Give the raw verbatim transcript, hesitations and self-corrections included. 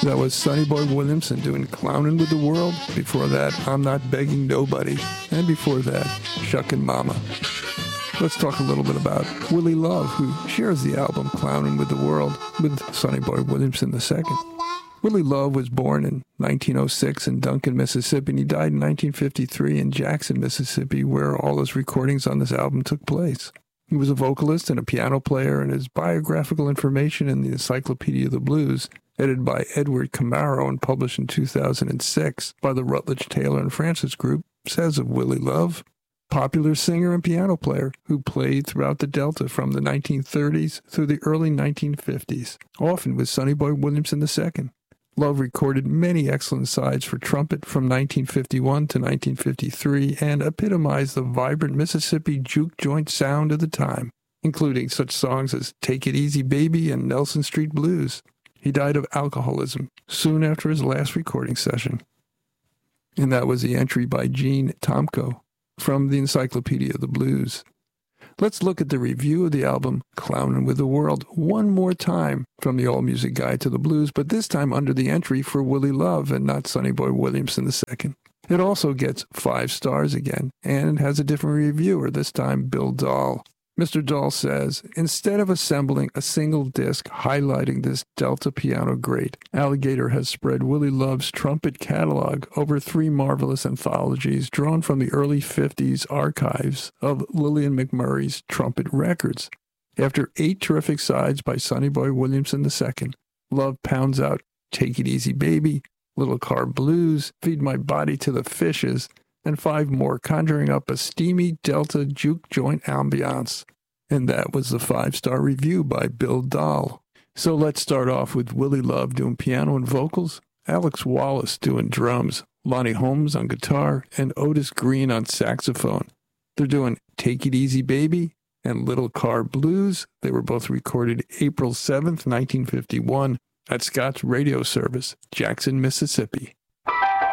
That was Sonny Boy Williamson doing Clownin' with the World. Before that, I'm Not Begging Nobody. And before that, Shuckin' Mama. Let's talk a little bit about Willie Love, who shares the album Clownin' with the World with Sonny Boy Williamson the second. Willie Love was born in nineteen oh six in Duncan, Mississippi, and he died in nineteen fifty-three in Jackson, Mississippi, where all his recordings on this album took place. He was a vocalist and a piano player, and his biographical information in the Encyclopedia of the Blues, edited by Edward Camaro and published in two thousand six by the Rutledge, Taylor and Francis Group, says of Willie Love, popular singer and piano player who played throughout the Delta from the nineteen thirties through the early nineteen fifties, often with Sonny Boy Williamson the second. Love recorded many excellent sides for trumpet from nineteen fifty-one to nineteen fifty-three and epitomized the vibrant Mississippi juke joint sound of the time, including such songs as Take It Easy Baby and Nelson Street Blues. He died of alcoholism soon after his last recording session. And that was the entry by Gene Tomko from the Encyclopedia of the Blues. Let's look at the review of the album Clownin' with the World one more time from the AllMusic Guide to the Blues, but this time under the entry for Willie Love and not Sonny Boy Williamson the second. It also gets five stars again, and it has a different reviewer, this time Bill Dahl. Mister Dahl says, instead of assembling a single disc highlighting this Delta piano great, Alligator has spread Willie Love's trumpet catalog over three marvelous anthologies drawn from the early fifties archives of Lillian McMurray's trumpet records. After eight terrific sides by Sonny Boy Williamson the second, Love pounds out Take It Easy Baby, Little Car Blues, Feed My Body to the Fishes, and five more, conjuring up a steamy Delta juke joint ambiance. And that was the five-star review by Bill Dahl. So let's start off with Willie Love doing piano and vocals, Alex Wallace doing drums, Lonnie Holmes on guitar, and Otis Green on saxophone. They're doing Take It Easy Baby and Little Car Blues. They were both recorded April seventh, nineteen fifty-one at Scott's Radio Service, Jackson, Mississippi.